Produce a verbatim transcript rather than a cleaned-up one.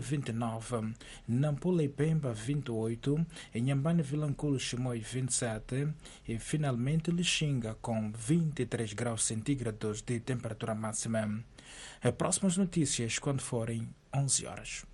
vinte e nove, Nampula e Pemba vinte e oito, Inhambane, Vilanculo, Chimoio vinte e sete e finalmente Lixinga com vinte e três graus centígrados de temperatura máxima. Próximas notícias quando forem onze horas.